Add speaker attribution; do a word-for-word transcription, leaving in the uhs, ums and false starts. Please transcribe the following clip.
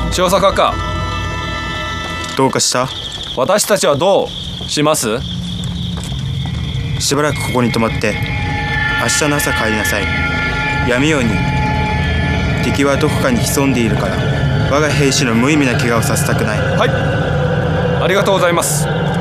Speaker 1: 調査閣下、
Speaker 2: どうかした？
Speaker 1: 私たちはどうします？
Speaker 2: しばらくここに泊まって明日の朝帰りなさい。闇夜に敵はどこかに潜んでいるから、我が兵士の無意味な怪我をさせたくない。
Speaker 1: はい、ありがとうございます。